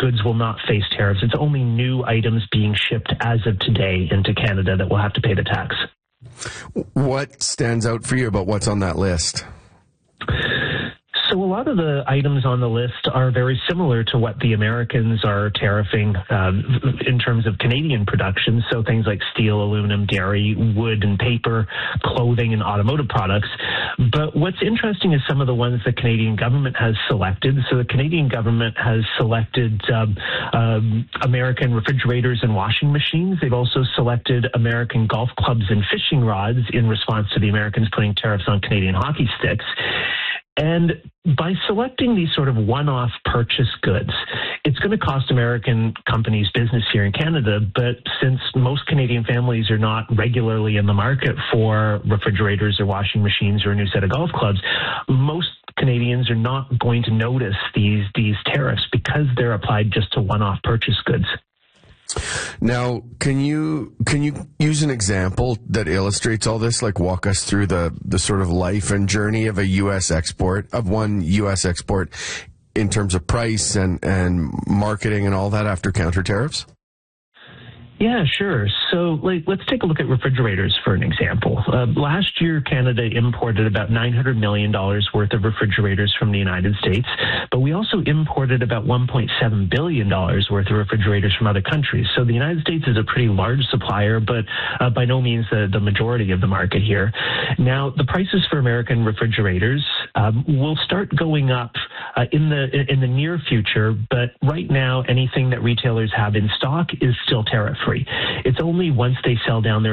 goods will not face tariffs. It's only new items being shipped as of today into Canada that will have to pay the tax. What stands out for you about what's on that list? So a lot of the items on the list are very similar to what the Americans are tariffing in terms of Canadian production. So things like steel, aluminum, dairy, wood and paper, clothing and automotive products. But what's interesting is some of the ones the Canadian government has selected. So the Canadian government has selected American refrigerators and washing machines. They've also selected American golf clubs and fishing rods in response to the Americans putting tariffs on Canadian hockey sticks. And by selecting these sort of one-off purchase goods, it's going to cost American companies business here in Canada. But since most Canadian families are not regularly in the market for refrigerators or washing machines or a new set of golf clubs, most Canadians are not going to notice these tariffs because they're applied just to one-off purchase goods. Now, can you use an example that illustrates all this? Like walk us through the sort of life and journey of one U.S. export in terms of price and marketing and all that after counter tariffs? Yeah, sure. So let's take a look at refrigerators for an example. Last year, Canada imported about $900 million worth of refrigerators from the United States, but we also imported about $1.7 billion worth of refrigerators from other countries. So the United States is a pretty large supplier, but by no means the majority of the market here. Now, the prices for American refrigerators will start going up in the near future, but right now, anything that retailers have in stock is still tariff-free. It's only once they sell down their